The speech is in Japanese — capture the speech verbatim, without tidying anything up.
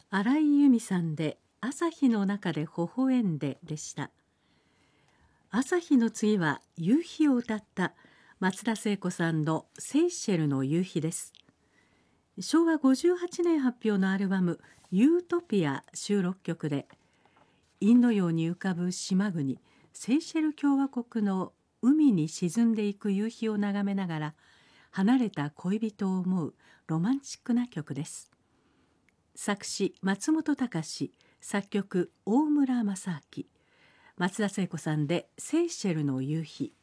新井由美さんで朝日の中で微笑んででした。朝日の次は夕日を歌った松田聖子さんのセイシェルの夕日です。しょうわごじゅうはちねん発表のアルバムユートピア収録曲で、陰のように浮かぶ島国セイシェル共和国の海に沈んでいく夕日を眺めながら離れた恋人を思うロマンチックな曲です。作詞松本隆、作曲大村雅明、松田聖子さんでセイシェルの夕日。